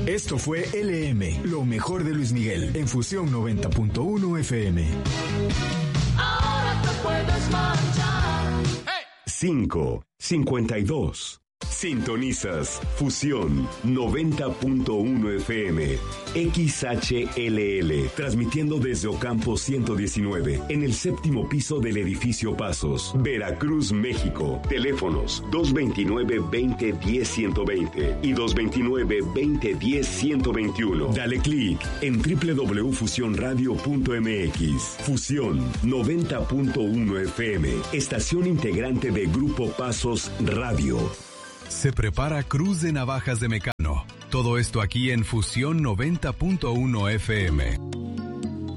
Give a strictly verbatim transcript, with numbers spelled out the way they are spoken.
Esto fue L M, lo mejor de Luis Miguel, en Fusión noventa punto uno F M. Ahora te puedes marchar. cinco cincuenta y dos. Sintonizas Fusión noventa punto uno F M, X H L L, transmitiendo desde Ocampo ciento diecinueve, en el séptimo piso del edificio Pasos, Veracruz, México. Teléfonos dos veintinueve, veinte, diez, ciento veinte y dos veintinueve, veinte, diez, ciento veintiuno. Dale clic en doble u doble u doble u punto fusión radio punto m x. Fusión noventa punto uno F M, estación integrante de Grupo Pasos Radio. Se prepara Cruz de Navajas de Mecano. Todo esto aquí en Fusión noventa punto uno F M.